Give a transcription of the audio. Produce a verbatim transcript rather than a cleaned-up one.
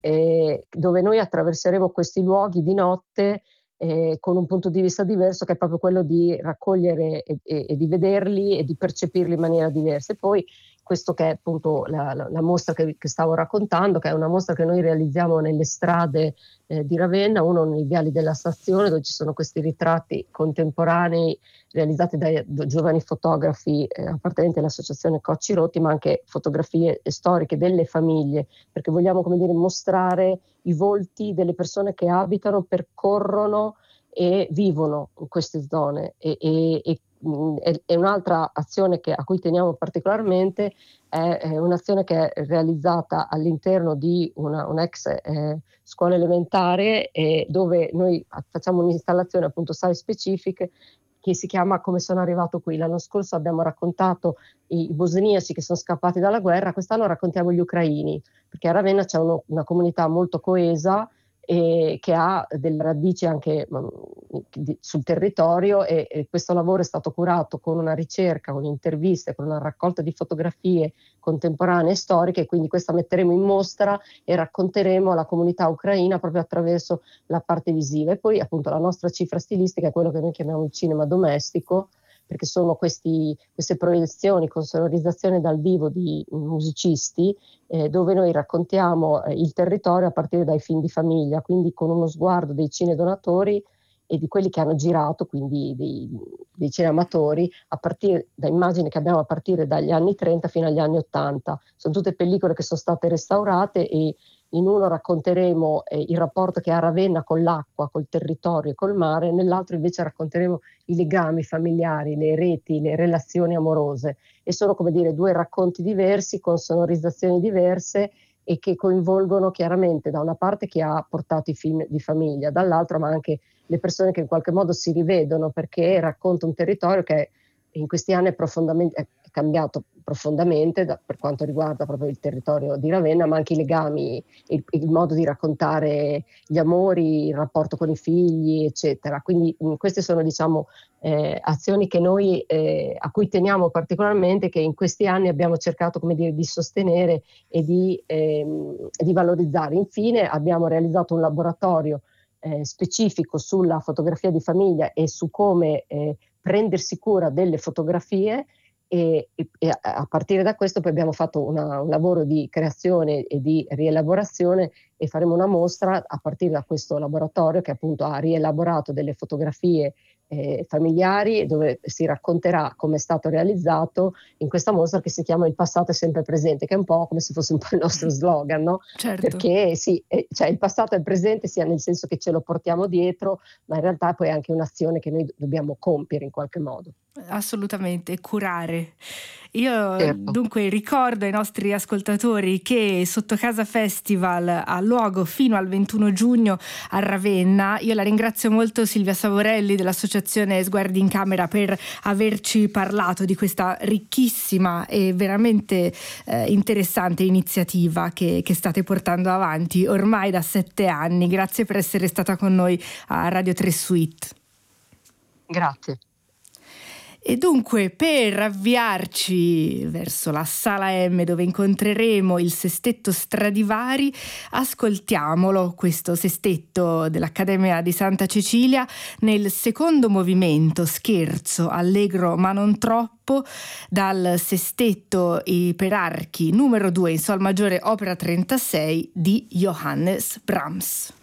eh, dove noi attraverseremo questi luoghi di notte eh, con un punto di vista diverso, che è proprio quello di raccogliere e, e, e di vederli e di percepirli in maniera diversa. E poi questo che è appunto la, la, la mostra che, che stavo raccontando, che è una mostra che noi realizziamo nelle strade eh, di Ravenna, uno nei viali della stazione, dove ci sono questi ritratti contemporanei realizzati dai da giovani fotografi eh, appartenenti all'associazione Cocci Rotti, ma anche fotografie storiche delle famiglie, perché vogliamo, come dire, mostrare i volti delle persone che abitano, percorrono e vivono in queste zone. E, e, e E un'altra azione che, a cui teniamo particolarmente è, è un'azione che è realizzata all'interno di una, un'ex eh, scuola elementare eh, dove noi facciamo un'installazione appunto site specific che si chiama Come sono arrivato qui. L'anno scorso abbiamo raccontato i, i bosniaci che sono scappati dalla guerra, quest'anno raccontiamo gli ucraini, perché a Ravenna c'è uno, una comunità molto coesa e che ha delle radici anche mh, di, sul territorio e, e questo lavoro è stato curato con una ricerca, con interviste, con una raccolta di fotografie contemporanee e storiche, quindi questa metteremo in mostra e racconteremo la comunità ucraina proprio attraverso la parte visiva. E poi appunto la nostra cifra stilistica è quello che noi chiamiamo il cinema domestico, perché sono questi, queste proiezioni con sonorizzazione dal vivo di musicisti eh, dove noi raccontiamo eh, il territorio a partire dai film di famiglia, quindi con uno sguardo dei cinedonatori e di quelli che hanno girato, quindi dei, dei cineamatori, a partire da immagini che abbiamo a partire dagli anni trenta fino agli anni ottanta. Sono tutte pellicole che sono state restaurate e in uno racconteremo eh, il rapporto che ha Ravenna con l'acqua, col territorio e col mare, nell'altro invece racconteremo i legami familiari, le reti, le relazioni amorose. E sono, come dire, due racconti diversi con sonorizzazioni diverse e che coinvolgono chiaramente da una parte chi ha portato i film di famiglia, dall'altra ma anche le persone che in qualche modo si rivedono, perché racconta un territorio che in questi anni è profondamente è cambiato profondamente da, per quanto riguarda proprio il territorio di Ravenna, ma anche i legami, il, il modo di raccontare gli amori, il rapporto con i figli, eccetera. Quindi mh, queste sono, diciamo, eh, azioni che noi eh, a cui teniamo particolarmente, che in questi anni abbiamo cercato, come dire, di sostenere e di, ehm, di valorizzare. Infine abbiamo realizzato un laboratorio eh, specifico sulla fotografia di famiglia e su come eh, prendersi cura delle fotografie e, e, e a partire da questo poi abbiamo fatto una, un lavoro di creazione e di rielaborazione e faremo una mostra a partire da questo laboratorio che appunto ha rielaborato delle fotografie eh, familiari dove si racconterà come è stato realizzato in questa mostra che si chiama Il passato è sempre presente, che è un po' come se fosse un po' il nostro slogan, no? Certo. Perché sì, eh, cioè il passato è presente sia nel senso che ce lo portiamo dietro, ma in realtà poi è anche un'azione che noi dobbiamo compiere in qualche modo. Assolutamente, curare. Io Certo. dunque ricordo ai nostri ascoltatori che Sottocasa Festival ha luogo fino al ventuno giugno a Ravenna. Io la ringrazio molto Silvia Savorelli dell'associazione Sguardi in Camera per averci parlato di questa ricchissima e veramente eh, interessante iniziativa che, che state portando avanti ormai da sette anni. Grazie per essere stata con noi a Radio tre Suite. Grazie. E dunque, per avviarci verso la Sala M dove incontreremo il sestetto Stradivari, ascoltiamolo, questo sestetto dell'Accademia di Santa Cecilia, nel secondo movimento, scherzo, allegro ma non troppo, dal sestetto I per archi numero due in sol maggiore opera trentasei di Johannes Brahms.